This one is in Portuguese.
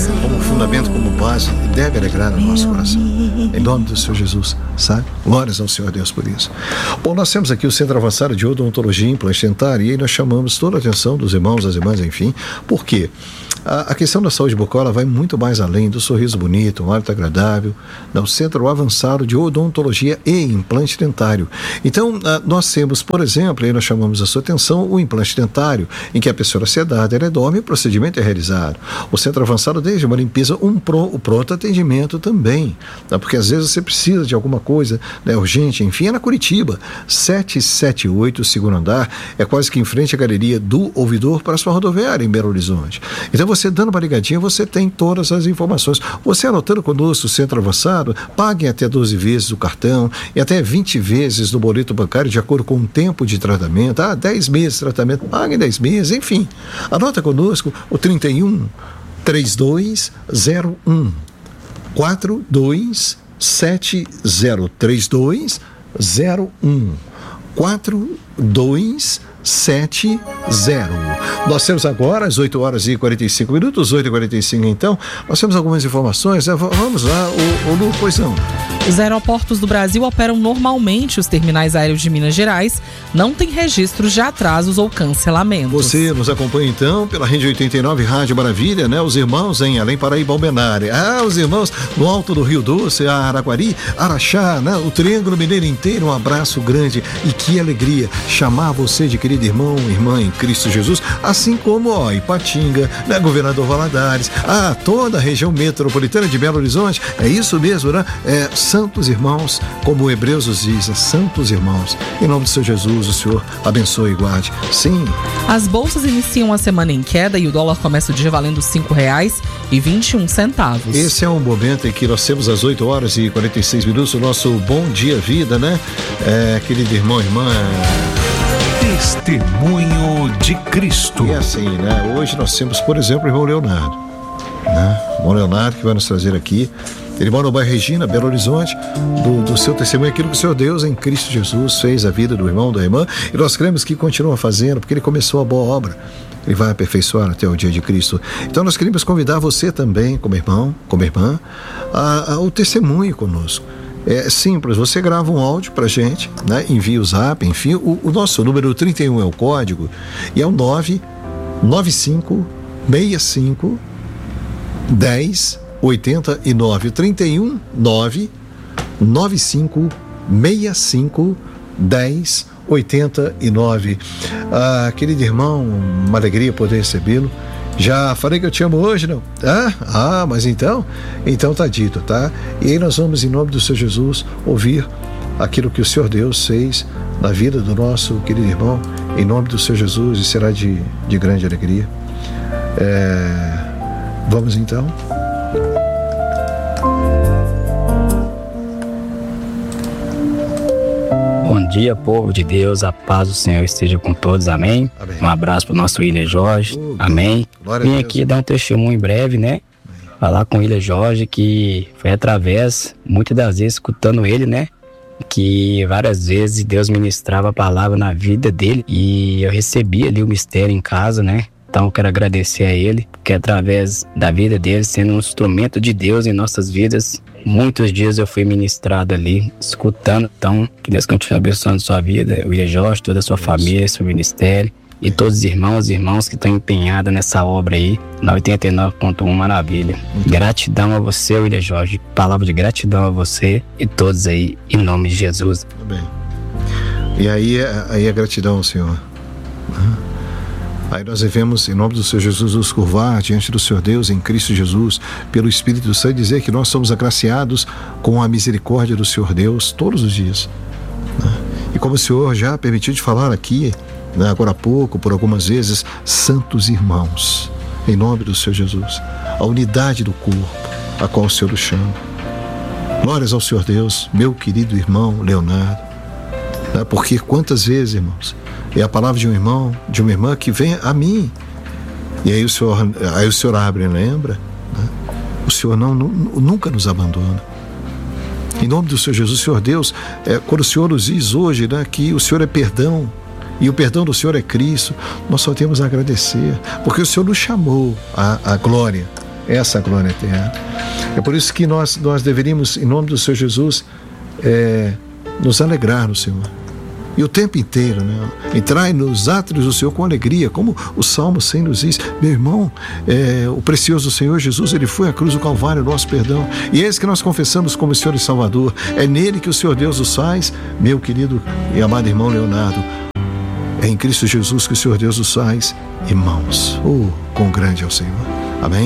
como fundamento, como base, deve alegrar o nosso coração. Em nome do Senhor Jesus, sabe? Glórias ao Senhor Deus por isso. Bom, nós temos aqui o Centro Avançado de Odontologia e Implante Dentário, e aí nós chamamos toda a atenção dos irmãos, das irmãs, enfim. Por quê? A questão da saúde bucal, ela vai muito mais além do sorriso bonito, um hálito agradável, no Centro Avançado de Odontologia e Implante Dentário. Então, nós temos, por exemplo, aí nós chamamos a sua atenção, o implante dentário, em que a pessoa é sedada, ela dorme e o procedimento é realizado. O Centro Avançado desde uma limpeza, o pronto atendimento também, tá? Porque às vezes você precisa de alguma coisa, né, urgente, enfim, é na Curitiba, 778, segundo andar, é quase que em frente à galeria do Ouvidor para a sua rodoviária em Belo Horizonte. Então, você dando uma ligadinha, você tem todas as informações. Você anotando conosco o Centro Avançado, paguem até 12 vezes o cartão e até 20 vezes no boleto bancário, de acordo com o tempo de tratamento. 10 meses de tratamento, paguem 10 meses, enfim. Anota conosco o 31 3201 42703201 4270. Nós temos agora às 8 horas e 45 minutos, 8h45 então. Nós temos algumas informações, né? Vamos lá, o Lu, pois não. Os aeroportos do Brasil operam normalmente. Os terminais aéreos de Minas Gerais não têm registros de atrasos ou cancelamentos. Você nos acompanha então pela Rede 89 Rádio Maravilha, né? Os irmãos em Além Paraíba, Almenara. Os irmãos no Alto do Rio Doce, Araguari, Araxá, né? O Triângulo Mineiro inteiro, um abraço grande e que alegria chamar você de querido irmão, irmã em Cristo Jesus, assim como Ipatinga, né? Governador Valadares, toda a região metropolitana de Belo Horizonte, é isso mesmo, né? Santos irmãos, como o Hebreus nos diz, santos irmãos, em nome do Senhor Jesus, o Senhor abençoe e guarde. Sim. As bolsas iniciam a semana em queda e o dólar começa o dia valendo R$5,21. Esse é um momento em que nós temos às 8 horas e 46 minutos o nosso Bom Dia Vida, né? Querido irmão, irmã. Testemunho de Cristo. E assim, né? Hoje nós temos, por exemplo, o irmão Leonardo, né? O irmão Leonardo que vai nos trazer aqui. Ele mora no bairro Regina, Belo Horizonte, do seu testemunho, aquilo que o Senhor Deus em Cristo Jesus fez a vida do irmão, da irmã, e nós cremos que continua fazendo, porque ele começou a boa obra, ele vai aperfeiçoar até o dia de Cristo. Então nós queremos convidar você também, como irmão, como irmã, ao testemunho conosco. É simples, você grava um áudio pra gente, né? Envia o zap, enfim, o nosso número 31 é o código, e é o 99565 10 89 31 995 65 10 89. Querido irmão, uma alegria poder recebê-lo. Já falei que eu te amo hoje, não? Mas então tá dito, tá? E aí nós vamos, em nome do Senhor Jesus, ouvir aquilo que o Senhor Deus fez na vida do nosso querido irmão, em nome do Senhor Jesus, e será de grande alegria. Vamos então. Bom dia, povo de Deus, a paz do Senhor esteja com todos, amém? Amém. Um abraço para o nosso William Jorge, amém? Vim aqui dar um testemunho em breve, né? Amém. Falar com o William Jorge, que foi através, muitas das vezes, escutando ele, né? Que várias vezes Deus ministrava a palavra na vida dele e eu recebi ali o mistério em casa, né? Então eu quero agradecer a ele, porque através da vida dele, sendo um instrumento de Deus em nossas vidas, muitos dias eu fui ministrado ali, escutando. Então, que Deus continue abençoando sua vida, o William Jorge, toda a sua família, seu ministério, e todos os irmãos que estão empenhados nessa obra aí, na 89.1 Maravilha. Gratidão a você, William Jorge, palavra de gratidão a você e todos aí, em nome de Jesus. Amém. E aí a gratidão ao Senhor. Aí nós devemos, em nome do Senhor Jesus, nos curvar diante do Senhor Deus em Cristo Jesus, pelo Espírito Santo, dizer que nós somos agraciados com a misericórdia do Senhor Deus todos os dias. E como o Senhor já permitiu de falar aqui, né, agora há pouco, por algumas vezes, santos irmãos, em nome do Senhor Jesus, a unidade do corpo, a qual o Senhor o chama. Glórias ao Senhor Deus, meu querido irmão Leonardo, né, porque quantas vezes, irmãos, é a palavra de um irmão, de uma irmã que vem a mim. E aí o Senhor abre, lembra? Né? O Senhor nunca nos abandona. Em nome do Senhor Jesus, Senhor Deus, quando o Senhor nos diz hoje, né, que o Senhor é perdão, e o perdão do Senhor é Cristo, nós só temos a agradecer, porque o Senhor nos chamou à glória, essa glória eterna. É por isso que nós deveríamos, em nome do Senhor Jesus, nos alegrar no Senhor. E o tempo inteiro, né? Entrai nos átrios do Senhor com alegria, como o Salmo 100 nos diz. Meu irmão, o precioso Senhor Jesus, Ele foi à cruz do Calvário, nosso perdão. E é esse que nós confessamos como Senhor e Salvador. É nele que o Senhor Deus os faz, meu querido e amado irmão Leonardo. É em Cristo Jesus que o Senhor Deus os faz irmãos. Quão grande é o Senhor.